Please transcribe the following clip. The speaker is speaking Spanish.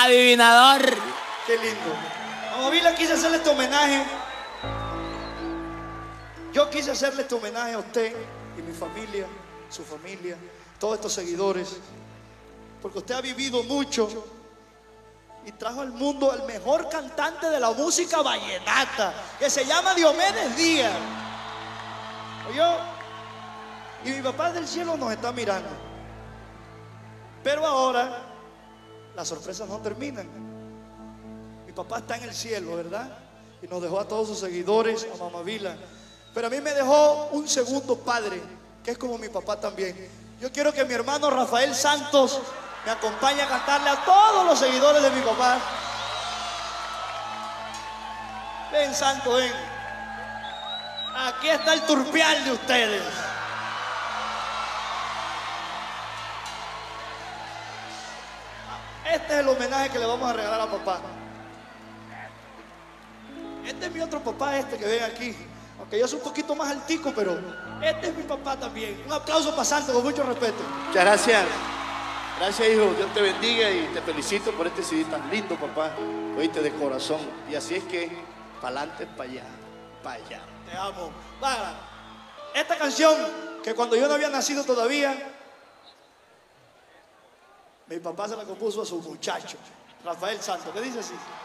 adivinador. Qué lindo. Mamá Vila, quise hacerle este homenaje. Yo quise hacerle este homenaje a usted y mi familia, su familia, todos estos seguidores, porque usted ha vivido mucho y trajo al mundo el mejor cantante de la música vallenata, que se llama Diomedes Díaz. ¿Oyó? Y mi papá del cielo nos está mirando. Pero ahora las sorpresas no terminan. Mi papá está en el cielo, ¿verdad? Y nos dejó a todos sus seguidores, a Mamá Vila. Pero a mí me dejó un segundo padre, que es como mi papá también. Yo quiero que mi hermano Rafael Santos me acompañe a cantarle a todos los seguidores de mi papá. Ven, Santo, ven. Aquí está el turpial de ustedes. Este es el homenaje que le vamos a regalar a papá. Este es mi otro papá, este que ven aquí. Aunque yo soy un poquito más altico, pero este es mi papá también. Un aplauso para Santo, con mucho respeto. Muchas gracias. Gracias, hijo. Dios te bendiga y te felicito por este CD tan lindo, papá. Oíste, de corazón. Y así es que, para adelante, para allá, para allá. Te amo. Vaya, esta canción, que cuando yo no había nacido todavía, mi papá se la compuso a su muchacho, Rafael Santos. ¿Qué dice así?